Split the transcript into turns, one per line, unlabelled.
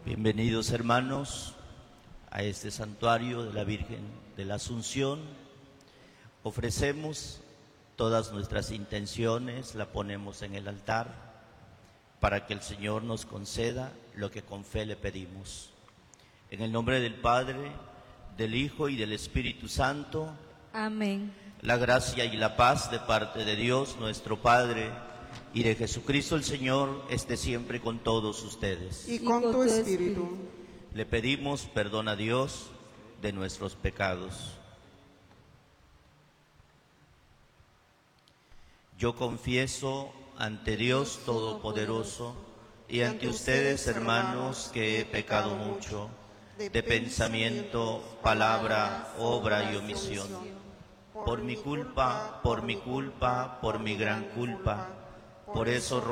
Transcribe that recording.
Bienvenidos, hermanos, a este santuario de la Virgen de la Asunción. Ofrecemos todas nuestras intenciones, la ponemos en el altar para que el Señor nos conceda lo que con fe le pedimos. En el nombre del Padre, del Hijo y del Espíritu Santo.
Amén.
La gracia y la paz de parte de Dios nuestro Padre y de Jesucristo el Señor esté siempre con todos ustedes.
Y con tu espíritu.
Le pedimos perdón a Dios de nuestros pecados. Yo confieso ante Dios Todopoderoso y ante ustedes, hermanos, que he pecado mucho, de pensamiento, palabra, obra y omisión. Por mi culpa, por mi gran culpa. Por eso